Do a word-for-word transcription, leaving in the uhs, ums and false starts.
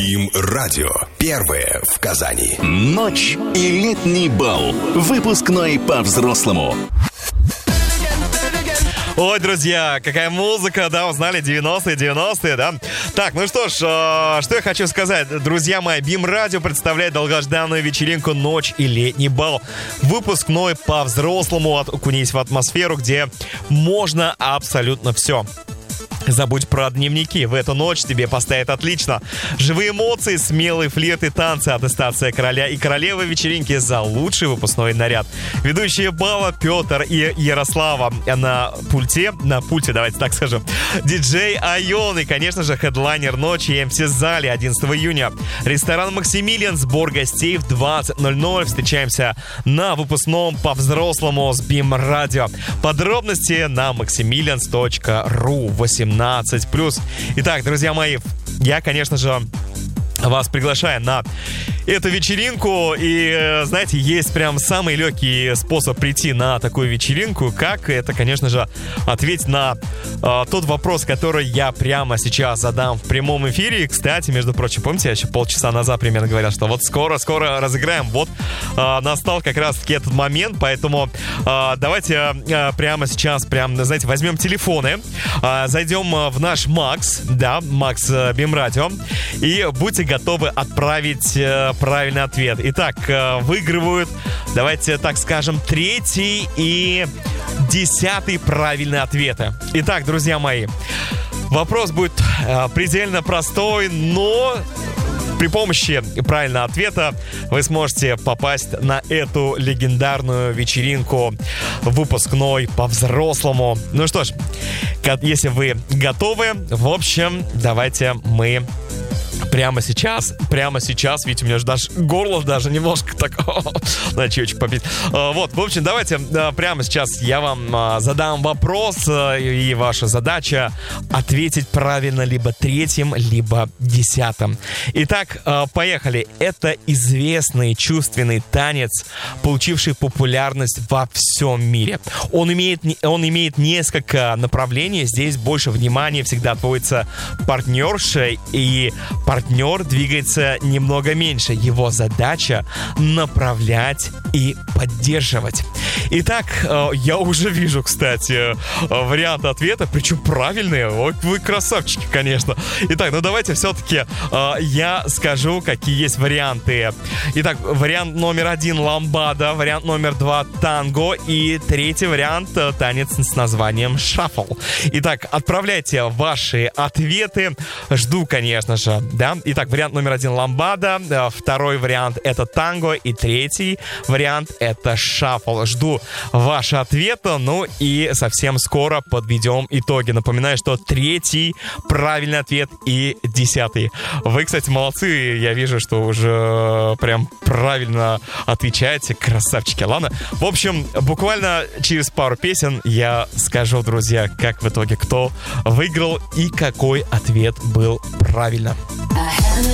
Им радио. Первое в Казани. Ночь и летний бал. Выпускной по-взрослому. Ой, друзья, какая музыка, да, узнали девяностые, девяностые, да? Так, ну что ж, э, что я хочу сказать. Друзья мои, Бим Радио представляет долгожданную вечеринку «Ночь и летний бал». Выпускной по-взрослому. Окунись в атмосферу, где можно абсолютно все. Забудь про дневники. В эту ночь тебе поставят отлично. Живые эмоции, смелые флирты, танцы, аттестация короля и королевы вечеринки за лучший выпускной наряд. Ведущие бала Петр и Ярослава. На пульте, на пульте, давайте так скажем, диджей Айон и, конечно же, хедлайнер ночи эм си зале одиннадцатого июня. Ресторан Максимилиан, сбор гостей в двадцать ноль ноль. Встречаемся на выпускном по-взрослому с Бим Радио. Подробности на максимилианс точка ру. восемнадцать плюс. Итак, друзья мои, я, конечно же, вас приглашаю на эту вечеринку. И, знаете, есть прям самый легкий способ прийти на такую вечеринку. Как? Это, конечно же, ответить на э, тот вопрос, который я прямо сейчас задам в прямом эфире. Кстати, между прочим, помните, я еще полчаса назад примерно говорил, что вот скоро-скоро разыграем. Вот э, настал как раз-таки этот момент. Поэтому э, давайте э, прямо сейчас, прям, знаете, возьмем телефоны, э, зайдем в наш Макс, да, Макс э, Бим Радио, и будьте готовы отправить э, правильный ответ. Итак, э, выигрывают, давайте так скажем, третий и десятый правильные ответы. Итак, друзья мои, вопрос будет э, предельно простой, но при помощи правильного ответа вы сможете попасть на эту легендарную вечеринку выпускной по-взрослому. Ну что ж, если вы готовы, в общем, давайте мы Прямо сейчас, прямо сейчас, видите, у меня же даже горло даже немножко так, на чаечек попить. Вот, в общем, давайте прямо сейчас я вам задам вопрос, и ваша задача ответить правильно либо третьим, либо десятым. Итак, поехали. Это известный чувственный танец, получивший популярность во всем мире. Он имеет, он имеет несколько направлений. Здесь больше внимания всегда отводится партнерше, и партнер двигается немного меньше. Его задача направлять и поддерживать. Итак, я уже вижу, кстати, варианты ответа, причем правильные. Ой, вы красавчики, конечно. Итак, ну давайте все-таки я скажу, какие есть варианты. Итак, вариант номер один — ламбада, вариант номер два — танго, и третий вариант — танец с названием шаффл. Итак, отправляйте ваши ответы. Жду, конечно же, да. Итак, вариант номер один — ламбада, второй вариант — это танго, и третий вариант — это шаффл. Жду ваши ответы, ну и совсем скоро подведем итоги. Напоминаю, что третий правильный ответ и десятый. Вы, кстати, молодцы, я вижу, что уже прям правильно отвечаете, красавчики. Ладно, в общем, буквально через пару песен я скажу, друзья, как в итоге кто выиграл и какой ответ был правильно.